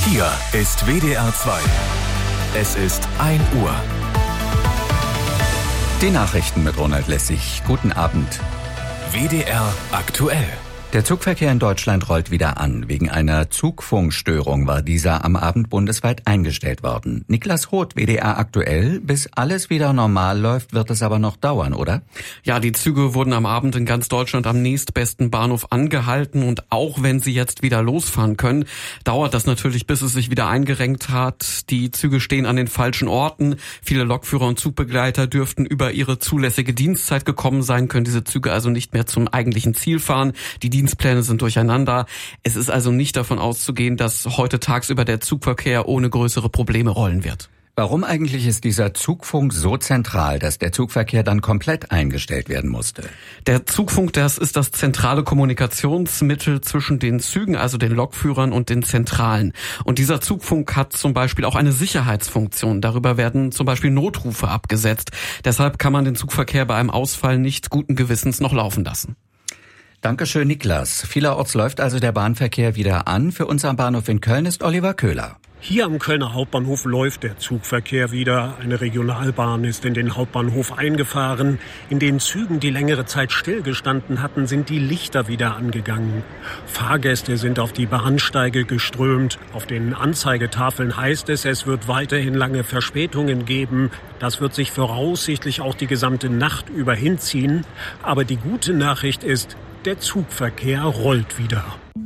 Hier ist WDR 2. Es ist 1 Uhr. Die Nachrichten mit Ronald Lessig. Guten Abend. WDR aktuell. Der Zugverkehr in Deutschland rollt wieder an. Wegen einer Zugfunkstörung war dieser am Abend bundesweit eingestellt worden. Niklas Roth, WDR aktuell. Bis alles wieder normal läuft, wird es aber noch dauern, oder? Ja, die Züge wurden am Abend in ganz Deutschland am nächstbesten Bahnhof angehalten. Und auch wenn sie jetzt wieder losfahren können, dauert das natürlich, bis es sich wieder eingerenkt hat. Die Züge stehen an den falschen Orten. Viele Lokführer und Zugbegleiter dürften über ihre zulässige Dienstzeit gekommen sein, können diese Züge also nicht mehr zum eigentlichen Ziel fahren. Die Dienstpläne sind durcheinander. Es ist also nicht davon auszugehen, dass heute tagsüber der Zugverkehr ohne größere Probleme rollen wird. Warum eigentlich ist dieser Zugfunk so zentral, dass der Zugverkehr dann komplett eingestellt werden musste? Der Zugfunk, das ist das zentrale Kommunikationsmittel zwischen den Zügen, also den Lokführern und den Zentralen. Und dieser Zugfunk hat zum Beispiel auch eine Sicherheitsfunktion. Darüber werden zum Beispiel Notrufe abgesetzt. Deshalb kann man den Zugverkehr bei einem Ausfall nicht guten Gewissens noch laufen lassen. Dankeschön, Niklas. Vielerorts läuft also der Bahnverkehr wieder an. Für uns am Bahnhof in Köln ist Oliver Köhler. Hier am Kölner Hauptbahnhof läuft der Zugverkehr wieder. Eine Regionalbahn ist in den Hauptbahnhof eingefahren. In den Zügen, die längere Zeit stillgestanden hatten, sind die Lichter wieder angegangen. Fahrgäste sind auf die Bahnsteige geströmt. Auf den Anzeigetafeln heißt es, es wird weiterhin lange Verspätungen geben. Das wird sich voraussichtlich auch die gesamte Nacht über hinziehen. Aber die gute Nachricht ist, der Zugverkehr rollt wieder.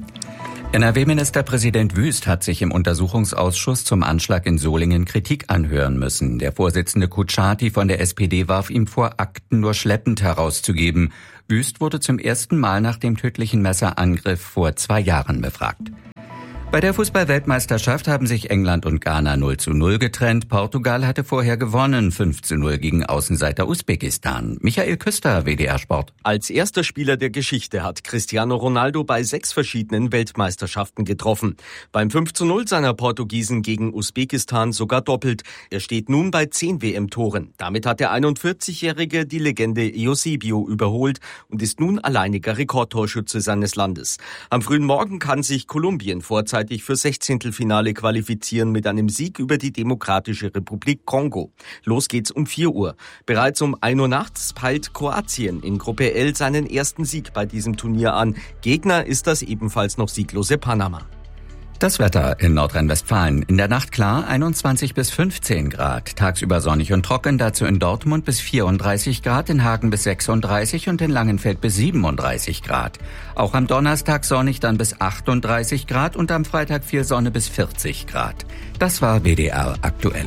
NRW-Ministerpräsident Wüst hat sich im Untersuchungsausschuss zum Anschlag in Solingen Kritik anhören müssen. Der Vorsitzende Kutschaty von der SPD warf ihm vor, Akten nur schleppend herauszugeben. Wüst wurde zum ersten Mal nach dem tödlichen Messerangriff vor 2 Jahren befragt. Bei der Fußball-Weltmeisterschaft haben sich England und Ghana 0:0 getrennt. Portugal hatte vorher gewonnen, 5:0 gegen Außenseiter Usbekistan. Michael Küster, WDR Sport. Als erster Spieler der Geschichte hat Cristiano Ronaldo bei 6 verschiedenen Weltmeisterschaften getroffen. Beim 5:0 seiner Portugiesen gegen Usbekistan sogar doppelt. Er steht nun bei 10 WM-Toren. Damit hat der 41-Jährige die Legende Eusebio überholt und ist nun alleiniger Rekordtorschütze seines Landes. Am frühen Morgen kann sich Kolumbien vorzeitig für Sechzehntelfinale qualifizieren mit einem Sieg über die Demokratische Republik Kongo. Los geht's um 4 Uhr. Bereits um 1 Uhr nachts peilt Kroatien in Gruppe L seinen ersten Sieg bei diesem Turnier an. Gegner ist das ebenfalls noch sieglose Panama. Das Wetter in Nordrhein-Westfalen. In der Nacht klar, 21 bis 15 Grad. Tagsüber sonnig und trocken, dazu in Dortmund bis 34 Grad, in Hagen bis 36 und in Langenfeld bis 37 Grad. Auch am Donnerstag sonnig, dann bis 38 Grad und am Freitag viel Sonne bis 40 Grad. Das war WDR aktuell.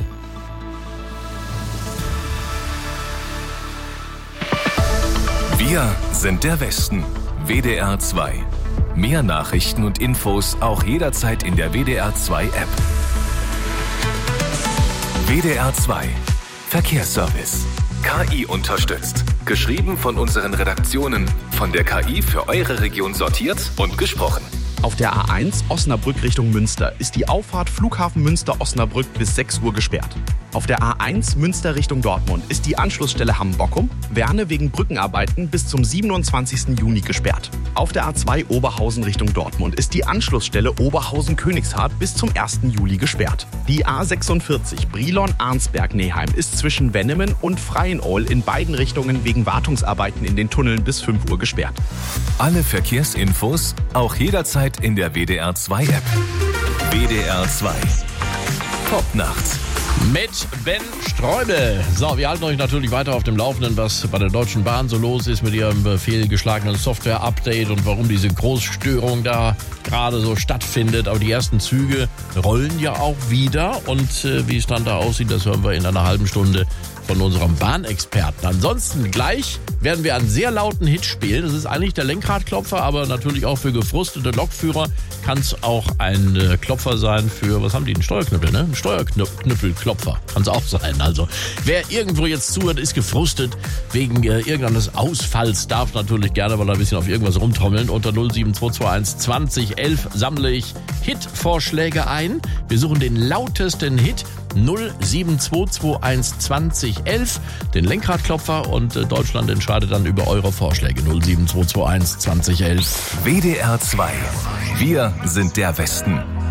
Wir sind der Westen. WDR 2. Mehr Nachrichten und Infos auch jederzeit in der WDR 2 App. WDR 2 Verkehrsservice. KI unterstützt. Geschrieben von unseren Redaktionen. Von der KI für eure Region sortiert und gesprochen. Auf der A1 Osnabrück Richtung Münster ist die Auffahrt Flughafen Münster-Osnabrück bis 6 Uhr gesperrt. Auf der A1 Münster Richtung Dortmund ist die Anschlussstelle Hamm-Bockum, Werne wegen Brückenarbeiten bis zum 27. Juni gesperrt. Auf der A2 Oberhausen Richtung Dortmund ist die Anschlussstelle Oberhausen-Königshardt bis zum 1. Juli gesperrt. Die A46 Brilon-Arnsberg-Neheim ist zwischen Wennemen und Freienål in beiden Richtungen wegen Wartungsarbeiten in den Tunneln bis 5 Uhr gesperrt. Alle Verkehrsinfos auch jederzeit in der WDR 2 App. WDR 2 Top-Nacht. Mit Ben Streubel. So, wir halten euch natürlich weiter auf dem Laufenden, was bei der Deutschen Bahn so los ist mit ihrem fehlgeschlagenen Software-Update und warum diese Großstörung da gerade so stattfindet. Aber die ersten Züge rollen ja auch wieder und wie es dann da aussieht, das hören wir in einer halben Stunde von unserem Bahnexperten. Ansonsten gleich werden wir einen sehr lauten Hit spielen. Das ist eigentlich der Lenkradklopfer, aber natürlich auch für gefrustete Lokführer kann es auch ein Klopfer sein für, was haben die, einen Steuerknüppel, ne? Ein Steuerknüppelklopfer kann es auch sein. Also wer irgendwo jetzt zuhört, ist gefrustet wegen irgendeines Ausfalls, darf natürlich gerne mal ein bisschen auf irgendwas rumtrommeln. Unter 07221 2011 sammle ich Hitvorschläge ein. Wir suchen den lautesten Hit. 07221 2011, den Lenkradklopfer, und Deutschland entscheidet dann über eure Vorschläge. 07221 2011. WDR 2. Wir sind der Westen.